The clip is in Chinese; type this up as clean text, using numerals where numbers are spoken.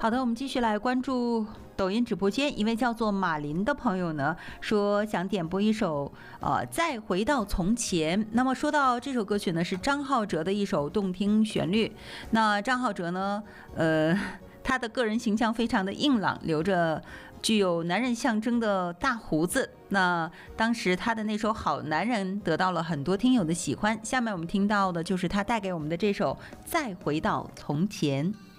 好的，我们继续来关注抖音直播间，一位叫做马林的朋友呢说想点播一首再回到从前。那么说到这首歌曲呢，是张浩哲的一首动听旋律。那张浩哲呢他的个人形象非常的硬朗，留着具有男人象征的大胡子。那当时他的那首《好男人》得到了很多听友的喜欢。下面我们听到的就是他带给我们的这首《再回到从前》。